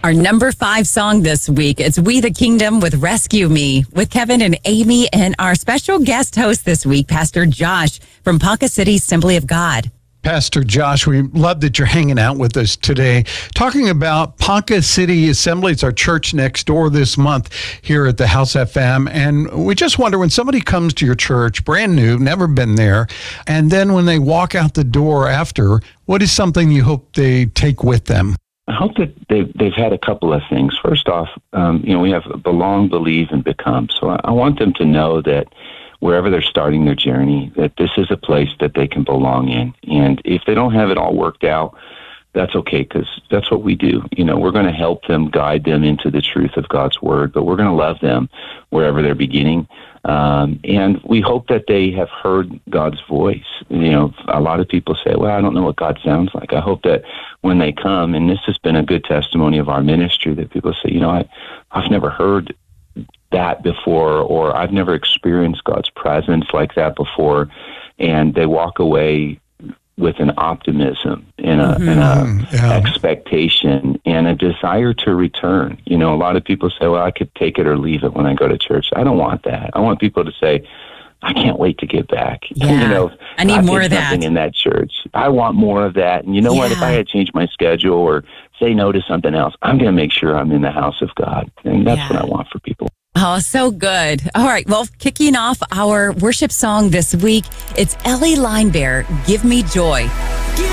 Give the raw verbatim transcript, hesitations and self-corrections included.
Our number five song this week, it's We the Kingdom with Rescue Me with Kevin and Amy, and our special guest host this week, Pastor Josh from Ponca City Assembly of God. Pastor Josh, we love that you're hanging out with us today, talking about Ponca City Assembly. It's our church next door this month here at the House F M. And we just wonder, when somebody comes to your church, brand new, never been there, and then when they walk out the door after, what is something you hope they take with them? I hope that they've, they've had a couple of things. First off, um, you know, we have belong, believe, and become. So I, I want them to know that wherever they're starting their journey, that this is a place that they can belong in. And if they don't have it all worked out, that's okay, because that's what we do. You know, we're going to help them, guide them into the truth of God's word, but we're going to love them wherever they're beginning. Um, and we hope that they have heard God's voice. You know, a lot of people say, well, I don't know what God sounds like. I hope that when they come, and this has been a good testimony of our ministry, that people say, you know, I, I've never heard that before, or I've never experienced God's presence like that before. And they walk away with an optimism and a, mm-hmm. and a yeah. expectation and a desire to return. You know, a lot of people say, well, I could take it or leave it when I go to church. I don't want that. I want people to say, I can't wait to get back. Yeah. You know, I need I more of that. Something in that church. I want more of that. And you know yeah. what? If I had changed my schedule or say no to something else, I'm going to make sure I'm in the house of God. And that's yeah. what I want for people. Oh, so good. All right. Well, kicking off our worship song this week, it's Ellie Linebear, Give Me Joy. Give